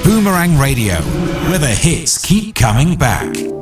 Boomerang Radio, where the hits keep coming back.